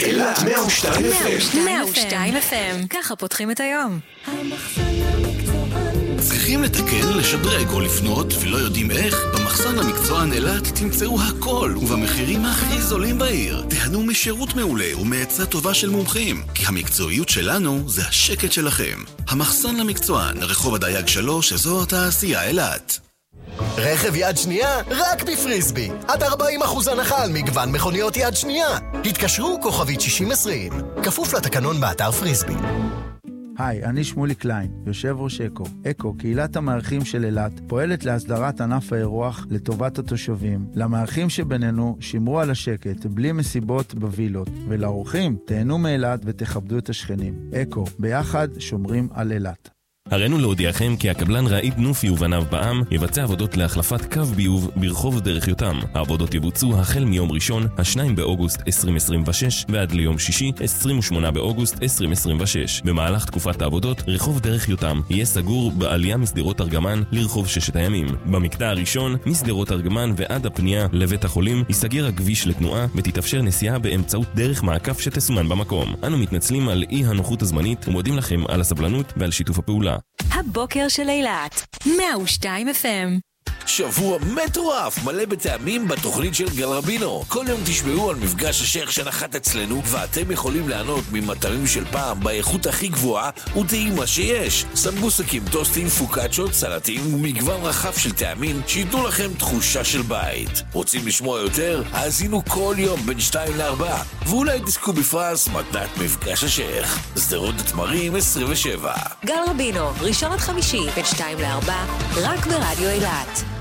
אילת 102 FM. 102 FM. ככה פותחים את היום. צריכים לתקן, לשדרג או לפנות ולא יודעים איך? במחסן המקצוען אילת תמצאו הכל ובמחירים הכי זולים בעיר. תהנו משירות מעולה ומעצה טובה של מומחים, כי המקצועיות שלנו זה השקט שלכם. המחסן המקצוען, רחוב הדייג 3, אזור התעשייה אילת. רכב יד שנייה רק בפריסבי. עד 40% הנחה על מגוון מכוניות יד שנייה. התקשרו כוכבית 6020. כפוף לתקנון באתר פריסבי. היי, אני שמולי קליין, יושב ראש אקו. אקו, קהילת המארחים של אילת, פועלת להסדרת ענף האירוח לטובת התושבים. למארחים שבינינו, שמרו על השקט, בלי מסיבות בווילות. ולאורחים, תהנו מאילת ותכבדו את השכנים. אקו, ביחד שומרים על אילת. הראינו להודיעכם כי הקבלן רעיד נופי ובניו בעם יבצע עבודות להחלפת קו ביוב ברחוב דרך יותם. העבודות יבוצעו החל מיום ראשון, 2 באוגוסט 2026 ועד ליום שישי, 28 באוגוסט 2026. במהלך תקופת העבודות, רחוב דרך יותם יהיה סגור בעלייה מסדרות ארגמן לרחוב ששת הימים. במקטע הראשון, מסדרות ארגמן ועד הפנייה לבית החולים, ייסגר הכביש לתנועה ותתאפשר נסיעה באמצעות דרך מעקף שתסומן במקום. אנו מתנצלים על אי הנוחות הזמנית ומודים לכם על הסבלנות ועל שיתוף הפעולה. הבוקר של אילת 102 FM. שבוע מטורף מלא בטעמים בתוכנית של גל רבינו. כל יום תשמעו על מפגש השייך שנחת אצלנו, ואתם יכולים לענות ממטעמים של פעם באיכות הכי גבוהה וטעימה שיש. סמבוסקים, טוסטים, פוקאצ'ות, סלטים ומגוון רחב של טעמים שיתנו לכם תחושה של בית. רוצים לשמוע יותר? האזינו כל יום בין 2 ל-4 ואולי תזכו בפרס מתנת מפגש השייך. שדרות התמרים 27. גל רבינו, ראשון עד חמישי בין 2 ל-4 רק ברדיו אילת.